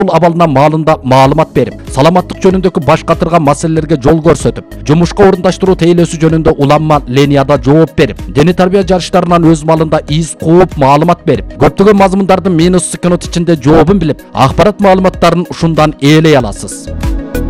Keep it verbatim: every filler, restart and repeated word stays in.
абалына маалында маалымат берип, саламаттык жөнүндөгү баш катырган маселелерге жол көрсөтүп, жумушка орундаштыруу тейлөөсү жөнүндө уламма Ленияда жооп берип, дене тарбия жарыштарынан өз малында из кууп маалымат берип, көптөгөн мазмундардын минус секунд ичинде жообун билип, акпарат маалыматтарын ушундан ээлей аласыз.